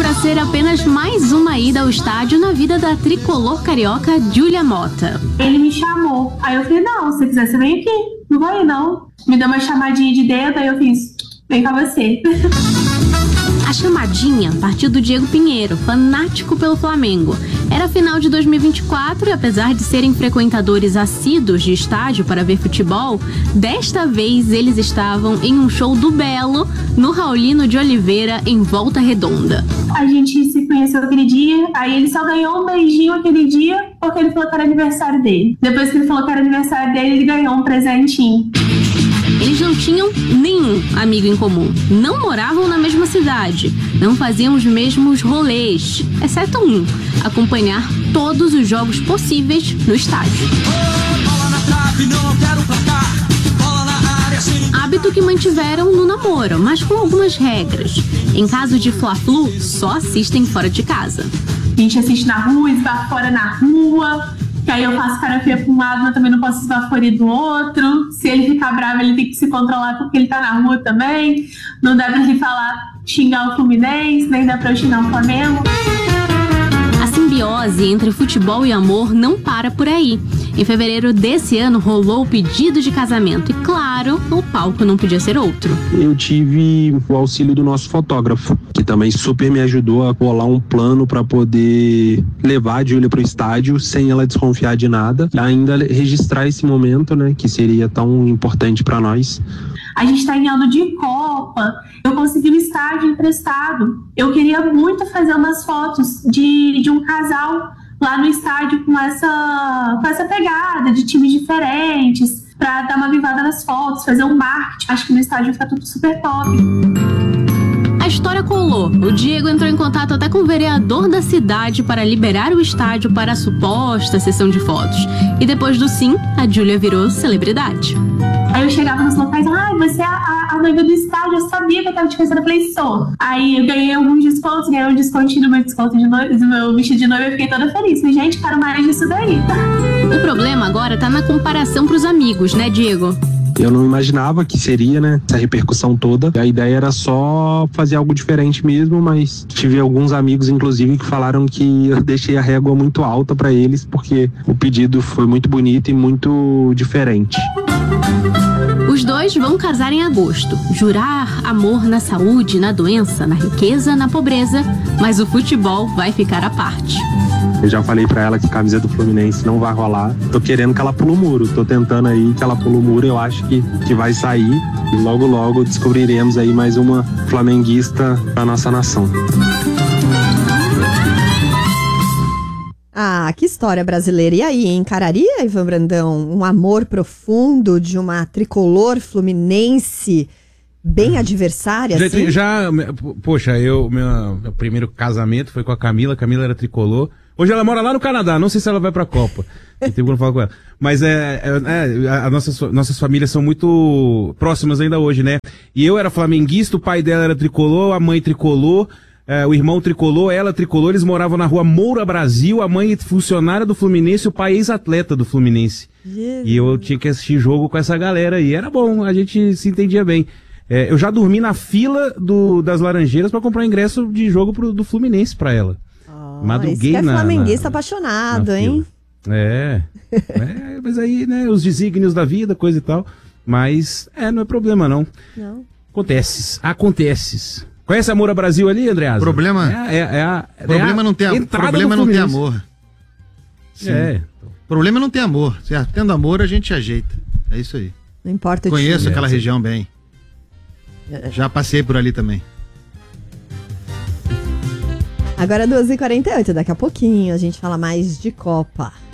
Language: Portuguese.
a ser apenas mais uma ida ao estádio na vida da tricolor carioca Giulia Motta. Ele me chamou, aí eu falei, não, se quiser você vem aqui, não vai não. Me deu uma chamadinha de dedo, aí eu fiz, vem com você. A chamadinha partiu do Diego Pinheiro, fanático pelo Flamengo. Era final de 2024 e apesar de serem frequentadores assíduos de estádio para ver futebol, desta vez eles estavam em um show do Belo, no Raulino de Oliveira, em Volta Redonda. A gente se conheceu aquele dia, aí ele só ganhou um beijinho aquele dia porque ele falou que era aniversário dele. Depois que ele falou que era aniversário dele, ele ganhou um presentinho. Eles não tinham nenhum amigo em comum, não moravam na mesma cidade, não faziam os mesmos rolês, exceto um, acompanhar todos os jogos possíveis no estádio. Hábito que mantiveram no namoro, mas com algumas regras. Em caso de Fla-Flu, só assistem fora de casa. A gente assiste na rua, esbafora na rua, que aí eu faço cara feia pra um lado, mas também não posso esbaforir do outro. Se ele ficar bravo, ele tem que se controlar porque ele tá na rua também. Não dá pra ele xingar o Fluminense, nem dá pra eu xingar o Flamengo. A simbiose entre futebol e amor não para por aí. Em fevereiro desse ano rolou o pedido de casamento e, claro, o palco não podia ser outro. Eu tive o auxílio do nosso fotógrafo, que também super me ajudou a colar um plano para poder levar a Giulia pro estádio sem ela desconfiar de nada e ainda registrar esse momento, né, que seria tão importante para nós. A gente tá em ano de Copa, eu consegui um estádio emprestado. Eu queria muito fazer umas fotos de um casal lá no estádio com essa pegada de times diferentes, pra dar uma vivada nas fotos, fazer um marketing. Acho que no estádio fica tudo super top. A história colou. O Diego entrou em contato até com o vereador da cidade para liberar o estádio para a suposta sessão de fotos. E depois do sim, a Giulia virou celebridade. Aí eu chegava nos locais, você é a noiva do estádio, eu sabia que eu tava te conhecendo, eu falei, sou. Aí eu ganhei alguns descontos, ganhei um descontinho no meu desconto de noiva, do meu vestido de noiva, eu fiquei toda feliz. Falei, gente, quero mais disso daí. O problema agora tá na comparação pros amigos, né, Diego? Eu não imaginava que seria, né, essa repercussão toda. A ideia era só fazer algo diferente mesmo, mas tive alguns amigos, inclusive, que falaram que eu deixei a régua muito alta pra eles, porque o pedido foi muito bonito e muito diferente. Os dois vão casar em agosto, jurar amor na saúde, na doença, na riqueza, na pobreza, mas o futebol vai ficar à parte. Eu já falei pra ela que a camisa do Fluminense não vai rolar. Tô querendo que ela pule o muro. Tô tentando aí que ela pule o muro. Eu acho que vai sair. E logo, logo descobriremos aí mais uma flamenguista pra nossa nação. Ah, que história brasileira. E aí, encararia, Ivan Brandão, um amor profundo de uma tricolor fluminense bem adversária, assim? Poxa, meu primeiro casamento foi com a Camila era tricolor. Hoje ela mora lá no Canadá, não sei se ela vai pra Copa. Não tem como falar com ela. Mas nossas famílias são muito próximas ainda hoje, né? E eu era flamenguista, o pai dela era tricolor, a mãe tricolor, o irmão tricolor, ela tricolor, eles moravam na rua Moura Brasil, a mãe funcionária do Fluminense, o pai ex-atleta do Fluminense. Jesus. E eu tinha que assistir jogo com essa galera aí, era bom, a gente se entendia bem. Eu já dormi na fila das Laranjeiras pra comprar ingresso de jogo do Fluminense pra ela. Madruguei esse que é flamenguista apaixonado, hein? Mas aí, né, os desígnios da vida, coisa e tal. Mas, não é problema não. Não. Acontece. Conhece a Moura Brasil ali, Andreasa? Problema não tem amor. Sim. Problema não tem amor. Certo? Tendo amor, a gente ajeita. É isso aí. Não importa o Conheço aquela região bem. Já passei por ali também. Agora 2h48, daqui a pouquinho a gente fala mais de Copa.